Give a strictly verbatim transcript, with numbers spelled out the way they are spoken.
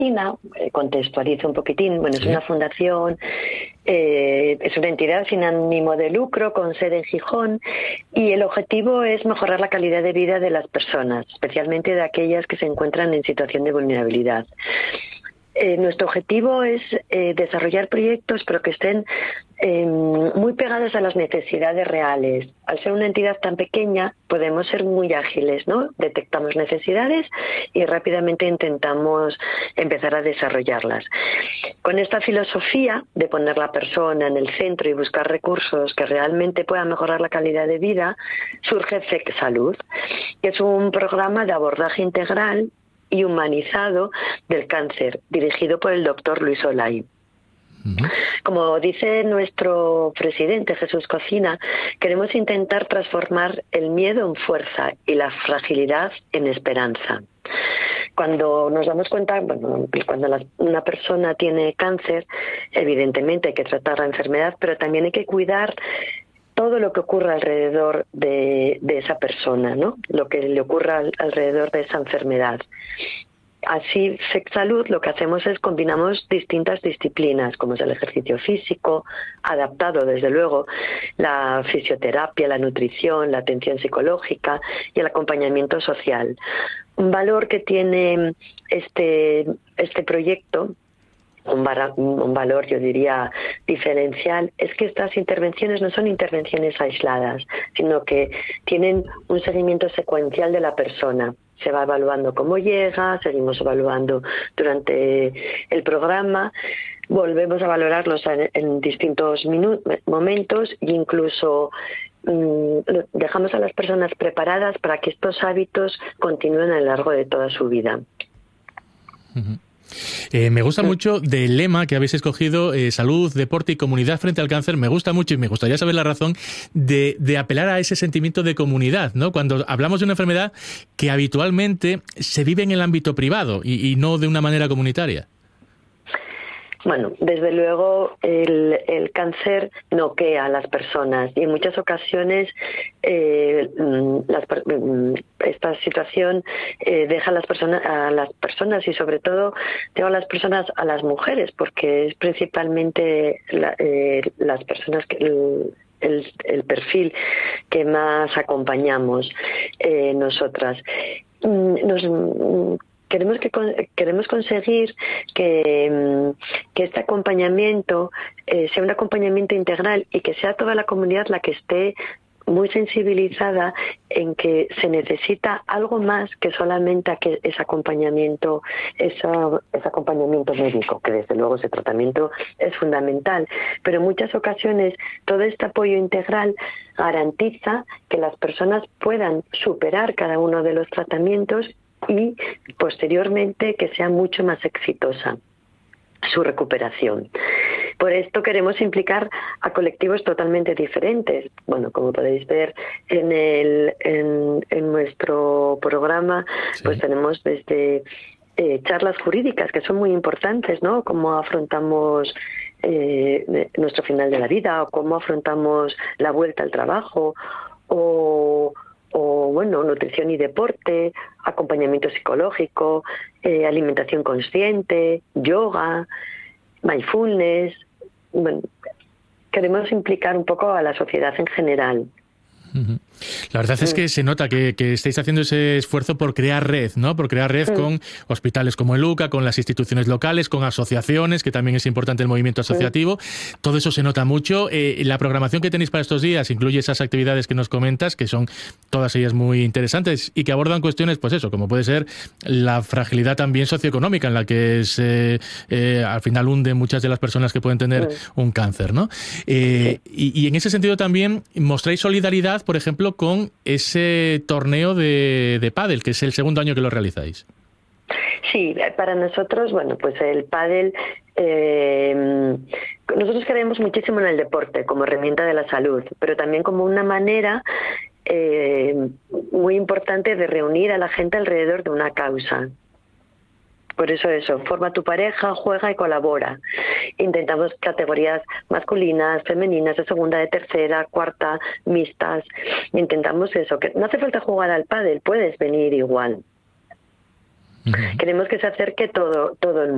Cocina, eh, contextualizo un poquitín, bueno, es una fundación, eh, es una entidad sin ánimo de lucro con sede en Gijón y el objetivo es mejorar la calidad de vida de las personas, especialmente de aquellas que se encuentran en situación de vulnerabilidad. Eh, nuestro objetivo es eh, desarrollar proyectos pero que estén eh, muy pegados a las necesidades reales. Al ser una entidad tan pequeña podemos ser muy ágiles, ¿no? Detectamos necesidades y rápidamente intentamos empezar a desarrollarlas. Con esta filosofía de poner la persona en el centro y buscar recursos que realmente puedan mejorar la calidad de vida, surge F E C Salud, que es un programa de abordaje integral y humanizado del cáncer, dirigido por el doctor Luis Olay. Uh-huh. Como dice nuestro presidente Jesús Cocina, queremos intentar transformar el miedo en fuerza y la fragilidad en esperanza. Cuando nos damos cuenta, bueno, cuando la, una persona tiene cáncer, evidentemente hay que tratar la enfermedad, pero también hay que cuidar todo lo que ocurra alrededor de, de esa persona, ¿no? Lo que le ocurra al, alrededor de esa enfermedad. Así, F E C Salud lo que hacemos es combinamos distintas disciplinas, como es el ejercicio físico, adaptado desde luego, la fisioterapia, la nutrición, la atención psicológica y el acompañamiento social. Un valor que tiene este, este proyecto, Un, bar, un valor, yo diría, diferencial, es que estas intervenciones no son intervenciones aisladas, sino que tienen un seguimiento secuencial de la persona. Se va evaluando cómo llega, seguimos evaluando durante el programa, volvemos a valorarlos en, en distintos momentos e incluso mmm, dejamos a las personas preparadas para que estos hábitos continúen a lo largo de toda su vida. Uh-huh. Eh, me gusta mucho del lema que habéis escogido, eh, salud, deporte y comunidad frente al cáncer. Me gusta mucho y me gustaría saber la razón de, de apelar a ese sentimiento de comunidad, ¿no? Cuando hablamos de una enfermedad que habitualmente se vive en el ámbito privado y, y no de una manera comunitaria. Bueno, desde luego el, el cáncer noquea a las personas y en muchas ocasiones eh, las, esta situación eh, deja a las personas a las personas y sobre todo deja a las personas a las mujeres, porque es principalmente la, eh, las personas que el, el, el perfil que más acompañamos eh, nosotras. Nos Queremos que queremos conseguir que, que este acompañamiento eh, sea un acompañamiento integral y que sea toda la comunidad la que esté muy sensibilizada en que se necesita algo más que solamente ese acompañamiento, esa, ese acompañamiento médico, que desde luego ese tratamiento es fundamental, pero en muchas ocasiones todo este apoyo integral garantiza que las personas puedan superar cada uno de los tratamientos y posteriormente que sea mucho más exitosa su recuperación. Por esto queremos implicar a colectivos totalmente diferentes. Bueno, como podéis ver en el en, en nuestro programa, sí. Pues tenemos desde eh, charlas jurídicas que son muy importantes, ¿no? Cómo afrontamos eh, nuestro final de la vida o cómo afrontamos la vuelta al trabajo o o bueno, nutrición y deporte, acompañamiento psicológico, eh, alimentación consciente, yoga, mindfulness. Bueno, queremos implicar un poco a la sociedad en general. Uh-huh. La verdad es que se nota que, que estáis haciendo ese esfuerzo por crear red, ¿no? Por crear red uh-huh. con hospitales como el U C A, con las instituciones locales, con asociaciones, que también es importante el movimiento asociativo. Uh-huh. Todo eso se nota mucho. Eh, la programación que tenéis para estos días incluye esas actividades que nos comentas, que son todas ellas muy interesantes y que abordan cuestiones, pues eso, como puede ser la fragilidad también socioeconómica en la que se, eh, al final hunden muchas de las personas que pueden tener uh-huh. un cáncer, ¿no? Eh, uh-huh. y, y en ese sentido también mostráis solidaridad, por ejemplo, con ese torneo de, de pádel, que es el segundo año que lo realizáis. Sí, para nosotros, bueno, pues el pádel, eh, nosotros creemos muchísimo en el deporte como herramienta de la salud, pero también como una manera eh, muy importante de reunir a la gente alrededor de una causa. Por eso eso, forma tu pareja, juega y colabora. Intentamos categorías masculinas, femeninas, de segunda, de tercera, cuarta, mixtas. Intentamos eso, que no hace falta jugar al pádel, puedes venir igual. Uh-huh. Queremos que se acerque todo, todo el mundo.